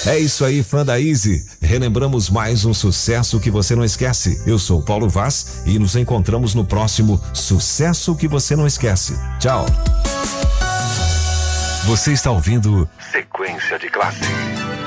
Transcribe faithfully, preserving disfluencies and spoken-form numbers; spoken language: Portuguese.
É isso aí, fã da Easy. Relembramos mais um sucesso que você não esquece. Eu sou Paulo Vaz e nos encontramos no próximo Sucesso que você não esquece. Tchau. Você está ouvindo Sequência de Classe.